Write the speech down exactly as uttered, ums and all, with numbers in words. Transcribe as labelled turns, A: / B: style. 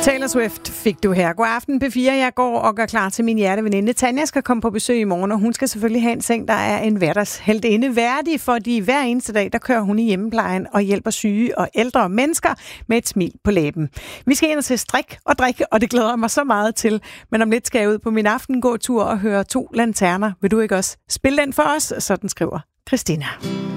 A: Taylor Swift fik du her. God aften, P fire. Jeg går og gør klar til min hjerteveninde. Tanja skal komme på besøg i morgen, og hun skal selvfølgelig have en seng, der er en hverdagsheltinde værdig, fordi hver eneste dag, der kører hun i hjemmeplejen og hjælper syge og ældre mennesker med et smil på læben. Vi skal ind og til strik og drikke, og det glæder jeg mig så meget til. Men om lidt skal jeg ud på min aftengåtur og høre To Lanterner. Vil du ikke også spille den for os? Sådan skriver Christina.